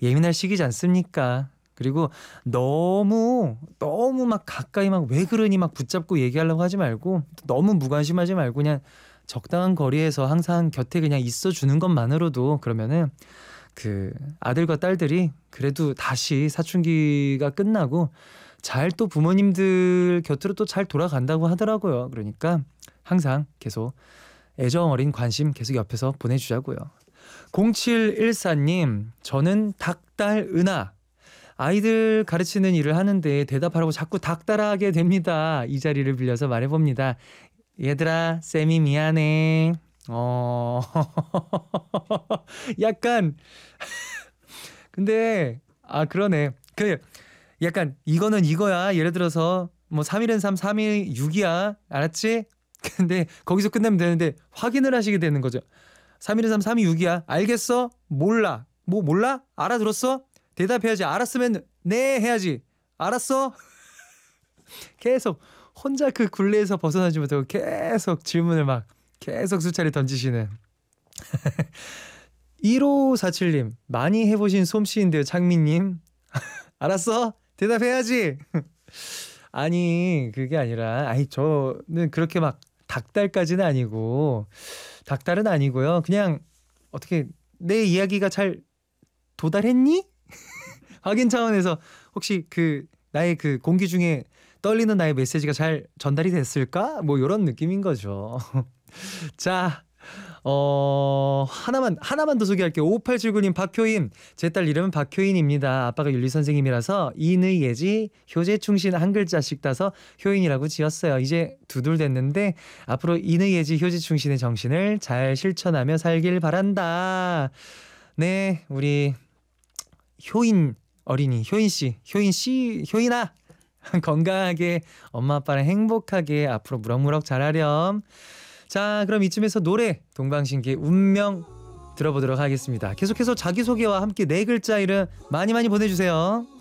예민할 시기지 않습니까? 그리고 너무 막 가까이 막 왜 그러니 막 붙잡고 얘기하려고 하지 말고 너무 무관심하지 말고 그냥 적당한 거리에서 항상 곁에 그냥 있어 주는 것만으로도 그러면은 그 아들과 딸들이 그래도 다시 사춘기가 끝나고 잘 또 부모님들 곁으로 또 잘 돌아간다고 하더라고요. 그러니까 항상 계속 애정 어린 관심 계속 옆에서 보내주자고요. 0714님, 저는 닭달 은하. 아이들 가르치는 일을 하는데 대답하라고 자꾸 닭달하게 됩니다. 이 자리를 빌려서 말해봅니다. 얘들아, 쌤이 미안해. 약간 근데 그러네. 약간 이거는 이거야. 예를 들어서 뭐 3일은 3, 3일 6이야. 알았지? 근데 거기서 끝내면 되는데 확인을 하시게 되는 거죠. 3일은 3, 3이 6이야. 알겠어? 몰라. 뭐 몰라? 알아들었어? 대답해야지. 알았으면 네 해야지. 알았어? 계속 혼자 그 굴레에서 벗어나지 못하고 계속 질문을 막 계속 수차례 던지시는 1547님, 많이 해보신 솜씨인데요. 창민님. 알았어? 대답해야지. 아니 그게 아니라 저는 그렇게 막 닭달까지는 아니고 닭달은 아니고요. 그냥 어떻게 내 이야기가 잘 도달했니? 확인 차원에서 혹시 그 나의 그 공기 중에 떨리는 나의 메시지가 잘 전달이 됐을까? 뭐 이런 느낌인 거죠. 자, 하나만 더 소개할게요. 5879님, 박효인. 제 딸 이름은 박효인입니다. 아빠가 윤리 선생님이라서 인의 예지 효제 충신 한 글자씩 따서 효인이라고 지었어요. 이제 두둘 됐는데 앞으로 인의 예지 효제 충신의 정신을 잘 실천하며 살길 바란다. 네, 우리 효인 어린이 효인아 건강하게 엄마 아빠랑 행복하게 앞으로 무럭무럭 자라렴. 자, 그럼 이쯤에서 노래 동방신기의 운명 들어보도록 하겠습니다. 계속해서 자기소개와 함께 네 글자 이름 많이 보내주세요.